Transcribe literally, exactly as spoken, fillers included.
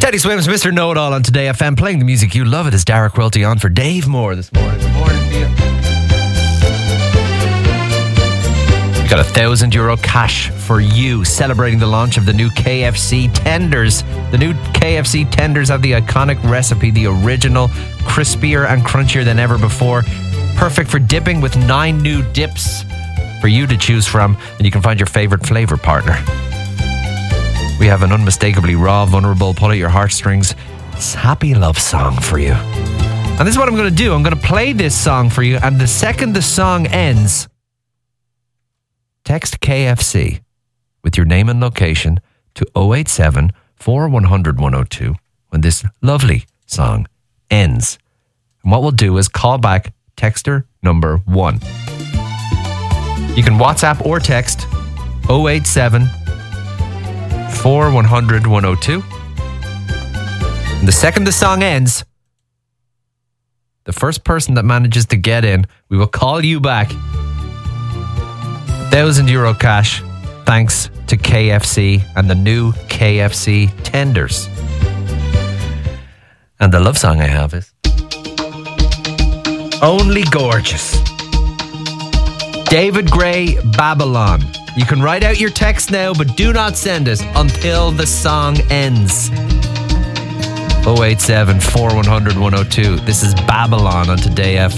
Teddy Swims, Mister Know-It-All on Today F M, playing the music you love. It is Derek Welty on for Dave Moore this morning. Good morning to you. We got a thousand euro cash for you, celebrating the launch of the new K F C tenders. The new K F C tenders have the iconic recipe, the original, crispier and crunchier than ever before. Perfect for dipping with nine new dips for you to choose from, and you can find your favorite flavor partner. We have an unmistakably raw, vulnerable, pull at your heartstrings, happy love song for you. And this is what I'm going to do. I'm going to play this song for you, and the second the song ends, text K F C with your name and location to oh eight seven, four one zero zero, one oh two when this lovely song ends. And what we'll do is call back texter number one. You can WhatsApp or text oh eight seven, four one zero zero, one oh two. And the second the song ends, the first person that manages to get in, we will call you back. Thousand euro cash, thanks to K F C and the new K F C tenders. And the love song I have is Only Gorgeous. David Gray, Babylon. You can write out your text now, but do not send it until the song ends. oh eight seven, four one zero zero, one oh two. This is Babylon on Today F M.